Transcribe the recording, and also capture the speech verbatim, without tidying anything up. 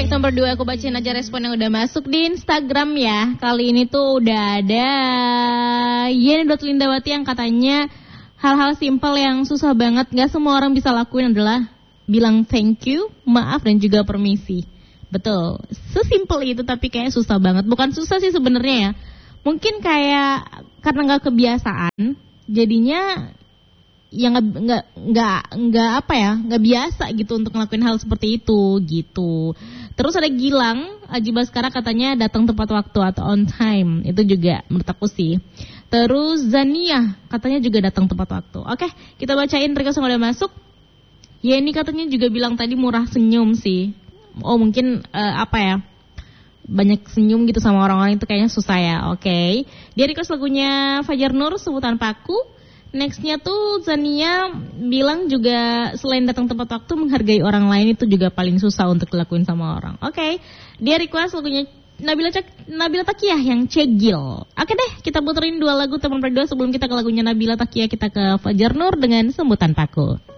Baik, nomor dua aku bacain aja respon yang udah masuk di Instagram ya. Kali ini tuh udah ada Yeni.Lindawati yang katanya hal-hal simpel yang susah banget gak semua orang bisa lakuin adalah bilang thank you, maaf dan juga permisi. Betul, sesimpel itu tapi kayak susah banget. Bukan susah sih sebenarnya ya. Mungkin kayak karena gak kebiasaan, jadinya ya nggak nggak nggak nggak apa ya nggak biasa gitu untuk ngelakuin hal seperti itu gitu. Terus ada Gilang Aji Baskara katanya datang tepat waktu atau on time, itu juga menurut aku sih. Terus Zania katanya juga datang tepat waktu. Oke, kita bacain request yang udah masuk. Ya ini katanya juga bilang tadi murah senyum sih. Oh mungkin uh, apa ya, banyak senyum gitu sama orang-orang itu kayaknya susah ya. Oke, dia request lagunya Fajar Nur Sebutan Paku. Nextnya tuh Zania bilang juga selain datang tepat waktu, menghargai orang lain itu juga paling susah untuk dilakuin sama orang. Oke, okay. Dia request lagunya Nabila Cek, Nabila Takiyah yang Cegil. Oke okay deh, kita puterin dua lagu teman berdua sebelum kita ke lagunya Nabila Takiyah, kita ke Fajar Nur dengan Sebutan Paku.